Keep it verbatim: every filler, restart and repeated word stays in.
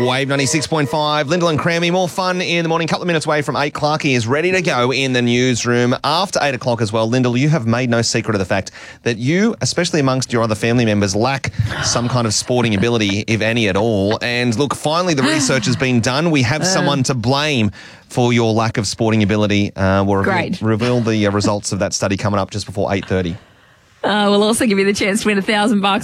Wave ninety-six point five, Lyndall and Crammy, more fun in the morning. Couple of minutes away from eight. Clarkie is ready to go in the newsroom after eight o'clock as well. Lyndall, you have made no secret of the fact that you, especially amongst your other family members, lack some kind of sporting ability, if any at all. And look, finally the research has been done. We have someone to blame for your lack of sporting ability. Uh, we'll Great. reveal, reveal the uh, results of that study coming up just before eight thirty. Uh, we'll also give you the chance to win a thousand bucks